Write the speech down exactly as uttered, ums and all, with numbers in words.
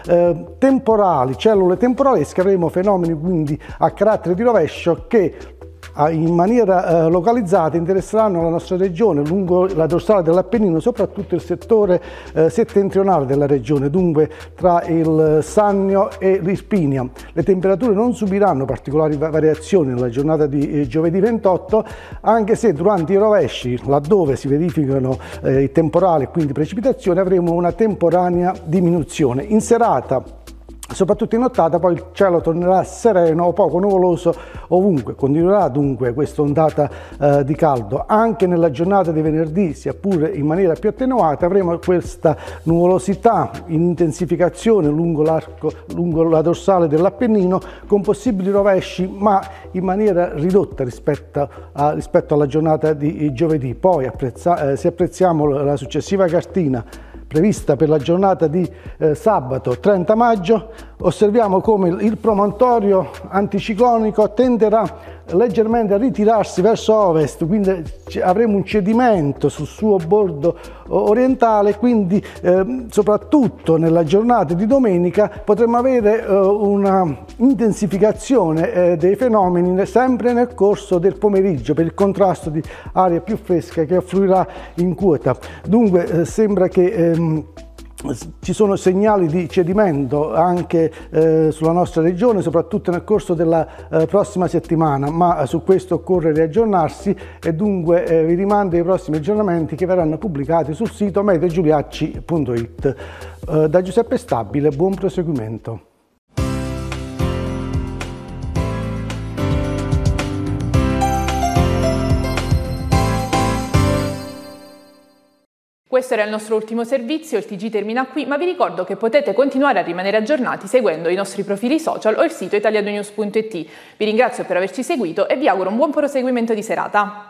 eh, temporali, cellule temporalesche, avremo fenomeni quindi a carattere di rovescio che in maniera eh, localizzata interesseranno la nostra regione lungo la dorsale dell'Appennino, soprattutto il settore eh, settentrionale della regione, dunque tra il Sannio e l'Irpinia. Le temperature non subiranno particolari variazioni nella giornata di eh, giovedì ventotto, anche se durante i rovesci, laddove si verificano eh, i temporali e quindi precipitazioni, avremo una temporanea diminuzione. In serata, soprattutto in nottata, poi il cielo tornerà sereno o poco nuvoloso ovunque. Continuerà dunque questa ondata eh, di caldo anche nella giornata di venerdì, sia pure in maniera più attenuata. Avremo questa nuvolosità in intensificazione lungo l'arco, lungo la dorsale dell'Appennino, con possibili rovesci ma in maniera ridotta rispetto, a, rispetto alla giornata di giovedì. Poi apprezza, eh, se apprezziamo la successiva cartina prevista per la giornata di eh, sabato trenta maggio, osserviamo come il promontorio anticiclonico tenderà leggermente a ritirarsi verso ovest, quindi avremo un cedimento sul suo bordo orientale, quindi eh, soprattutto nella giornata di domenica potremo avere eh, una intensificazione eh, dei fenomeni sempre nel corso del pomeriggio per il contrasto di aria più fresca che affluirà in quota. Dunque eh, sembra che ehm, ci sono segnali di cedimento anche eh, sulla nostra regione, soprattutto nel corso della eh, prossima settimana, ma su questo occorre riaggiornarsi e dunque eh, vi rimando ai prossimi aggiornamenti che verranno pubblicati sul sito meteo giuliacci punto it. Eh, da Giuseppe Stabile, buon proseguimento. Questo era il nostro ultimo servizio, il T G termina qui, ma vi ricordo che potete continuare a rimanere aggiornati seguendo i nostri profili social o il sito italiadonews punto it. Vi ringrazio per averci seguito e vi auguro un buon proseguimento di serata.